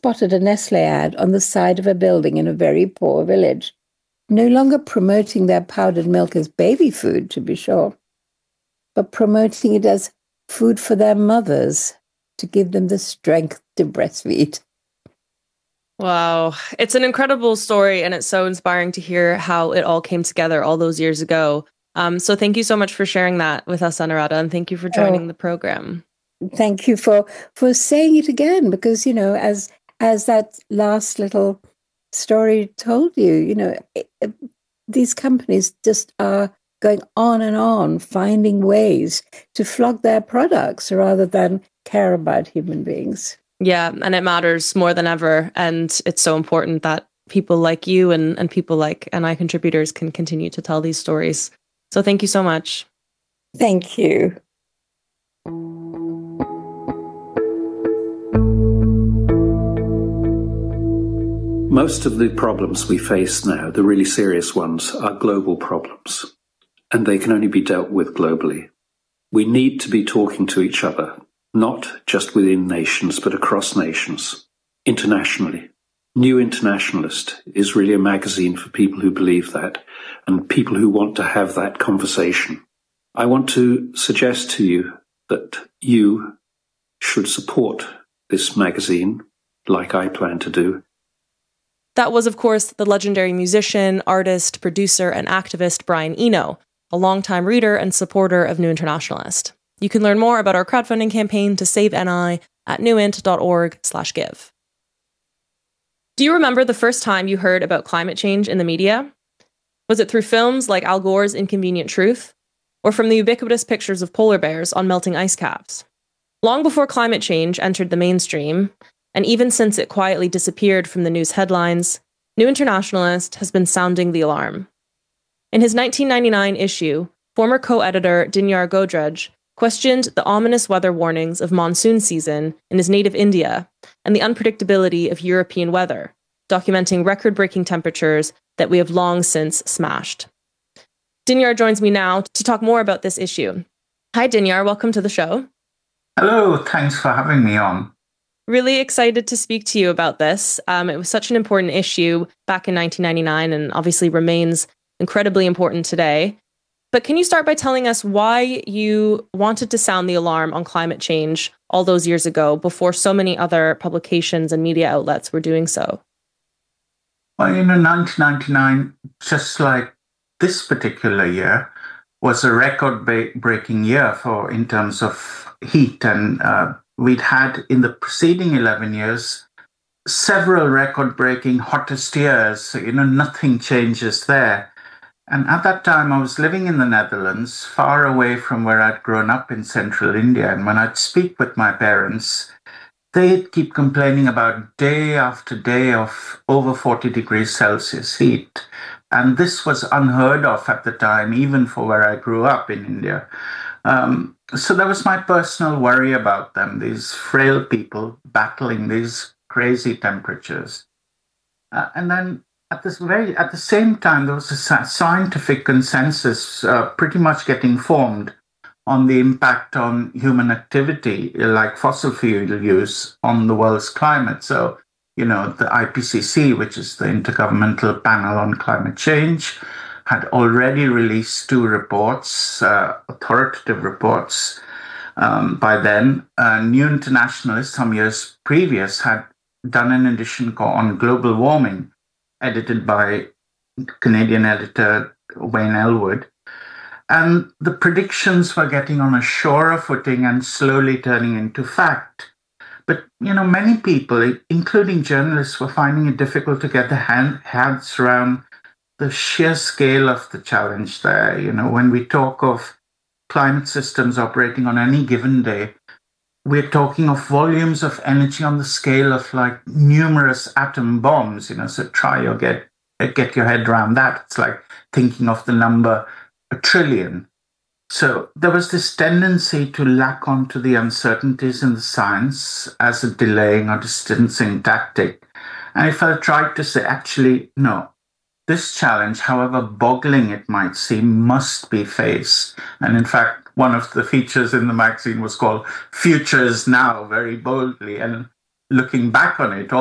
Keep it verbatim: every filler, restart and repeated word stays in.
spotted a Nestle ad on the side of a building in a very poor village, no longer promoting their powdered milk as baby food, to be sure, but promoting it as food for their mothers to give them the strength to breastfeed. Wow. It's an incredible story, and it's so inspiring to hear how it all came together all those years ago. Um, so thank you so much for sharing that with us, Anuradha, and thank you for joining oh, the program. Thank you for, for saying it again, because, you know, as as that last little story told you, you know, it, it, these companies just are going on and on, finding ways to flog their products rather than care about human beings. Yeah, and it matters more than ever. And it's so important that people like you and, and people like N I contributors can continue to tell these stories. So thank you so much. Thank you. Most of the problems we face now, the really serious ones, are global problems, and they can only be dealt with globally. We need to be talking to each other, not just within nations, but across nations, internationally. New Internationalist is really a magazine for people who believe that and people who want to have that conversation. I want to suggest to you that you should support this magazine, like I plan to do. That was, of course, the legendary musician, artist, producer, and activist Brian Eno, a longtime reader and supporter of New Internationalist. You can learn more about our crowdfunding campaign to save N I at newint.org slash give. Do you remember the first time you heard about climate change in the media? Was it through films like Al Gore's Inconvenient Truth, or from the ubiquitous pictures of polar bears on melting ice caps? Long before climate change entered the mainstream, and even since it quietly disappeared from the news headlines, New Internationalist has been sounding the alarm. In his nineteen ninety-nine issue, former co-editor Dinyar Godrej questioned the ominous weather warnings of monsoon season in his native India and the unpredictability of European weather, documenting record-breaking temperatures that we have long since smashed. Dinyar joins me now to talk more about this issue. Hi, Dinyar. Welcome to the show. Hello. Thanks for having me on. Really excited to speak to you about this. Um, it was such an important issue back in nineteen ninety-nine and obviously remains incredibly important today. But can you start by telling us why you wanted to sound the alarm on climate change all those years ago before so many other publications and media outlets were doing so? Well, you know, nineteen ninety-nine, just like this particular year, was a record-breaking year for in terms of heat. And uh, we'd had in the preceding eleven years several record-breaking hottest years. So, you know, nothing changes there. And at that time, I was living in the Netherlands, far away from where I'd grown up in central India. And when I'd speak with my parents, they'd keep complaining about day after day of over forty degrees Celsius heat. And this was unheard of at the time, even for where I grew up in India. Um, so that was my personal worry about them, these frail people battling these crazy temperatures. Uh, and then At this very, at the same time, there was a scientific consensus uh, pretty much getting formed on the impact on human activity, like fossil fuel use, on the world's climate. So, you know, the I P C C, which is the Intergovernmental Panel on Climate Change, had already released two reports, uh, authoritative reports. Um, by then, uh, New Internationalist, some years previous, had done an edition on global warming, edited by Canadian editor Wayne Elwood. And the predictions were getting on a surer footing and slowly turning into fact. But, you know, many people, including journalists, were finding it difficult to get their hand, heads around the sheer scale of the challenge there. You know, when we talk of climate systems operating on any given day, we're talking of volumes of energy on the scale of like numerous atom bombs, you know, so try or get, get your head around that. It's like thinking of the number a trillion. So there was this tendency to lack onto the uncertainties in the science as a delaying or distancing tactic. And I felt tried to say, actually, no, this challenge, however boggling it might seem, must be faced. And in fact, one of the features in the magazine was called Futures Now, very boldly. And looking back on it,